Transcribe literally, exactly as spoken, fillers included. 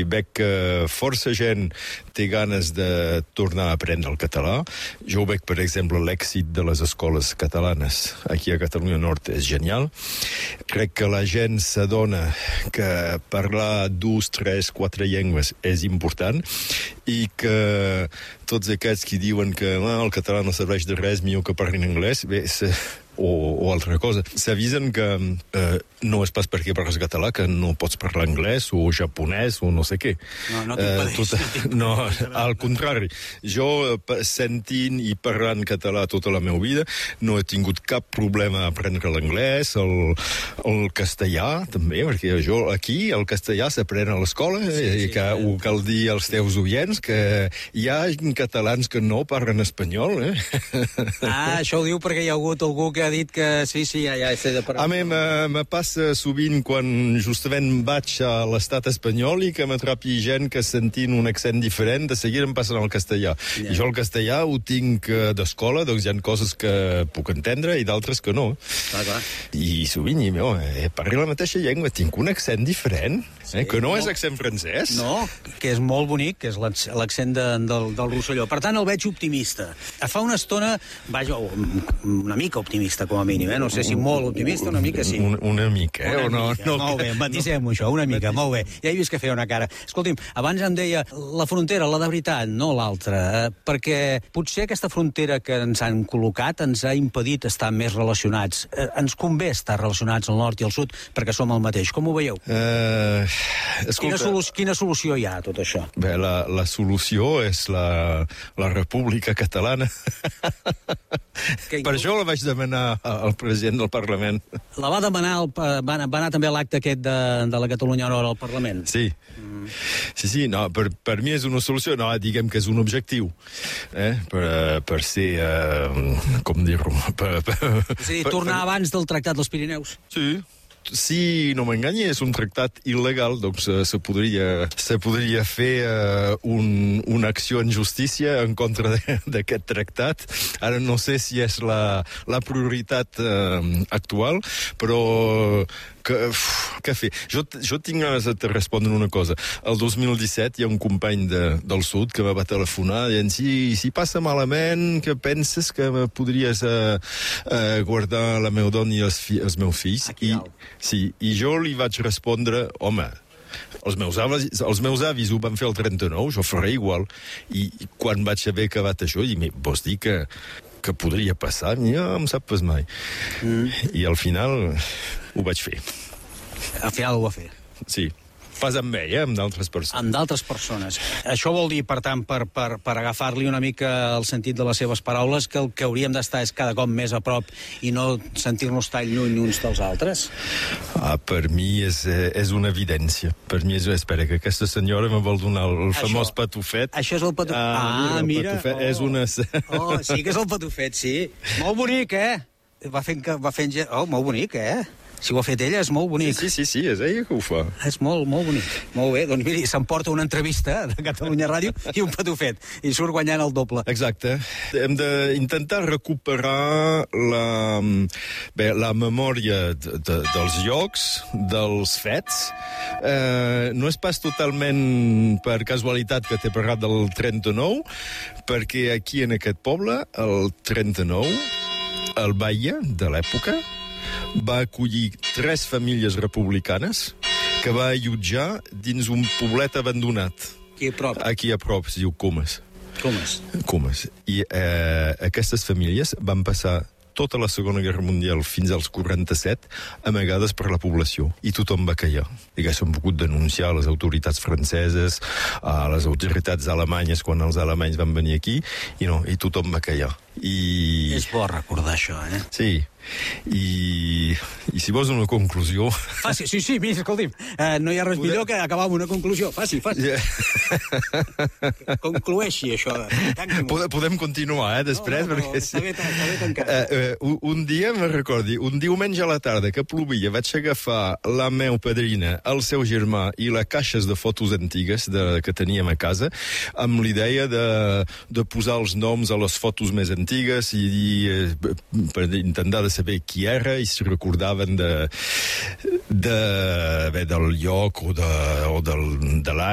veig que força gent té ganes de tornar a aprendre el català. Jo veig, per exemple, l'èxit de les escoles catalanes aquí a Catalunya Nord és genial. Crec que la gent s'adona que parlar dues, tres, quatre llengües és important i que tots aquests que diuen que ah, el català no serveix de res, millor que parlin anglès, bé, o, o altra cosa. S'avisen que eh, no és pas perquè parles català que no pots parlar anglès o japonès o no sé què. No, no t'impedeix. Eh, no, al contrari. Jo, sentint i parlant català tota la meva vida, no he tingut cap problema a aprendre l'anglès, el, el castellà, també, perquè jo aquí el castellà s'aprèn a l'escola, sí, sí, i que sí. Ho cal dir als teus oients que hi ha catalans que no parlen espanyol, eh? Ah, això ho diu perquè hi ha hagut algú que ha dit que sí, sí, ja, ja sé de parlar. A mi me, me passa sovint quan justament vaig a l'estat espanyol i que m'atrapi gent que sentint un accent diferent, de seguida em passen al castellà. Yeah. I jo el castellà ho tinc d'escola, doncs hi ha coses que puc entendre i d'altres que no. Clar, clar. I sovint, i, oh, eh, parlo la mateixa llengua, tinc un accent diferent, sí, eh, que no, no és accent francès. No, que és molt bonic, que és l'accent de, del, del Rosselló. Per tant, el veig optimista. Fa una estona, vaja, una mica optimista, com a mínim, eh? No sé si molt optimista, una mica sí. Una, una mica, eh? Una o mica. no, no, molt bé, matisem-ho això, una mica, molt bé. Ja he vist que feia una cara. Escolti'm, abans em deia la frontera, la de veritat, no l'altra, eh? Perquè potser aquesta frontera que ens han col·locat ens ha impedit estar més relacionats. Eh, ens convé estar relacionats al nord i al sud perquè som el mateix. Com ho veieu? Uh, escolta, quina, solu quina solució hi ha a tot això? Bé, la, la solució és la, la República Catalana. Per això la vaig demanar al president del Parlament. La va demanar, el, va, anar, va anar també a l'acte aquest de, de la Catalunya Nord al Parlament? Sí. Mm. Sí, sí, no, per, per mi és una solució, no, diguem que és un objectiu, eh, per, per ser, eh, com dir-ho... Per, per, és a dir, tornar per, abans del Tractat dels Pirineus? Sí. Si no m'enganyi, és un tractat il·legal, doncs uh, se, podria, se podria fer uh, un, una acció en justícia en contra d'aquest tractat. Ara no sé si és la, la prioritat uh, actual, però que, uf, què fer? Jo, jo tinc ganes de respondre una cosa. El dos mil disset hi ha un company de, del sud que me va telefonar dient si, si passa malament, que penses que me podries uh, uh, guardar la meva dona i els, fi, els meus fills? Aquí I, sí, i jo li vaig respondre, home, els meus, avis, els meus avis ho van fer el trenta-nou, jo faré igual. I, i quan vaig haver acabat això, i vols dir que, que podria passar? Ja em sap pas mai. Mm. I al final ho vaig fer. Al final ho va fer? Sí. Pas amb ell, eh? Amb d'altres persones. Amb d'altres persones. Això vol dir, per tant, per, per, per agafar-li una mica el sentit de les seves paraules, que el que hauríem d'estar és cada cop més a prop i no sentir-nos tan lluny uns dels altres? Ah, per mi és, és una evidència. Per mi és... Espera, que aquesta senyora me vol donar el, el famós això, patufet. Això és el patufet. Ah, ah mira. El patufet oh. és una... Oh, sí que és el patufet, sí. Molt bonic, eh? Va fent... Va fent... Oh, molt bonic, eh? Si ho ha fet ella, és molt bonic. Sí, sí, sí, és ella que ho fa. És molt, molt bonic. Molt bé, doncs miri, s'emporta una entrevista de Catalunya Ràdio i un patufet, i surt guanyant el doble. Exacte. Hem d'intentar recuperar la, bé, la memòria de, de, dels llocs, dels fets. Eh, no és pas totalment per casualitat que t'he parlat del trenta-nou, perquè aquí en aquest poble, el trenta-nou, el batlle de l'època va acollir tres famílies republicanes que va allotjar dins un poblet abandonat. Aquí a prop? Aquí a prop, es diu Comes. Comes. Comes. I eh, aquestes famílies van passar tota la Segona Guerra Mundial fins als quaranta-set amagades per la població. I tothom va callar. I que s'han pogut denunciar a les autoritats franceses, a les autoritats alemanyes, quan els alemanys van venir aquí, i no, i tothom va callar. I... És bo recordar això, eh? Sí. I, i si vols una conclusió... Faci, sí, sí, mira, escolti'm, eh, no hi ha res Podem... millor que acabar amb una conclusió. Faci, faci. Yeah. Conclueixi això. Podem, podem continuar, eh, després, no, no, perquè... Està bé, està bé tancat. Uh, uh, un dia, me recordi, un diumenge a la tarda que plovia, vaig agafar la meva padrina, el seu germà i les caixes de fotos antigues de, que teníem a casa, amb l'idea de, de posar els noms a les fotos més antigues i, i uh, per intentar de saber qui era i si recordaven de, de, bé, del lloc o, de, o del, de l'any